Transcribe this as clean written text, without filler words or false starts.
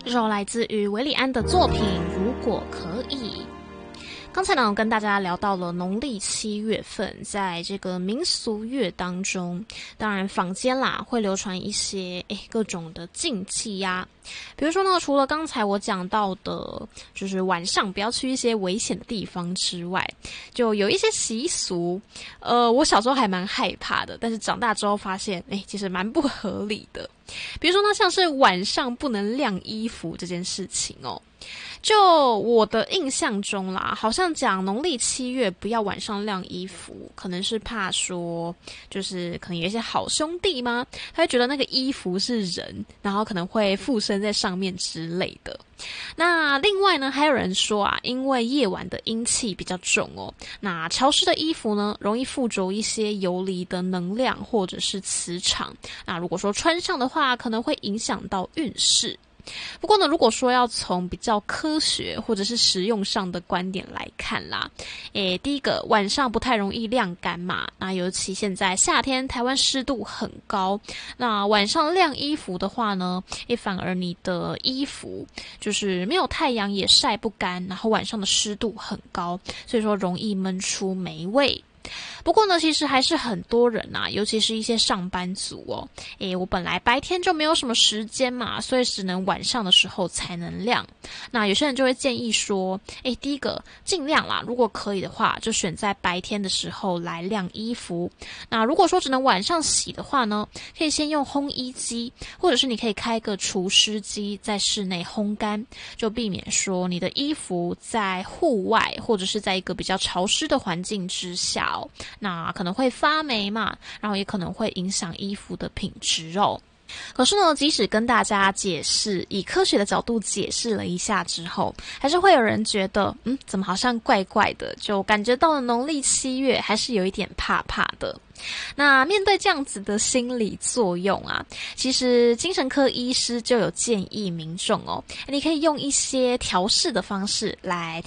这首来自于韦礼安的作品《如果可以》。刚才呢，我跟大家聊到了农历7月份，在这个民俗乐当中，当然坊间啦会流传一些各种的禁忌呀。比如说呢，除了刚才我讲到的，就是晚上不要去一些危险的地方之外，就有一些习俗，我小时候还蛮害怕的，但是长大之后发现，其实蛮不合理的。比如说呢，像是晚上不能晾衣服这件事情哦。就我的印象中啦，好像讲农历7月不要晚上晾衣服，可能是怕说，就是可能有一些好兄弟吗？他会觉得那个衣服是人，然后可能会附身在上面之类的。那另外呢，还有人说啊，因为夜晚的阴气比较重哦，那潮湿的衣服呢，容易附着一些游离的能量或者是磁场。那如果说穿上的话，可能会影响到运势。不过呢，如果说要从比较科学或者是实用上的观点来看啦，第一个晚上不太容易晾干嘛，那尤其现在夏天台湾湿度很高，那晚上晾衣服的话呢，反而你的衣服就是没有太阳也晒不干，然后晚上的湿度很高，所以说容易闷出霉味。不过呢，其实还是很多人啊，尤其是一些上班族哦，我本来白天就没有什么时间嘛，所以只能晚上的时候才能晾。那有些人就会建议说，第一个尽量啦，如果可以的话，就选在白天的时候来晾衣服。那如果说只能晚上洗的话呢，可以先用烘衣机，或者是你可以开个除湿机在室内烘干，就避免说你的衣服在户外或者是在一个比较潮湿的环境之下哦，那可能会发霉嘛，然后也可能会影响衣服的品质哦。可是呢，即使跟大家解释，以科学的角度解释了一下之后，还是会有人觉得，怎么好像怪怪的，就感觉到了农历7月还是有一点怕怕的。那面对这样子的心理作用啊，其实精神科医师就有建议民众哦，你可以用一些调试的方式来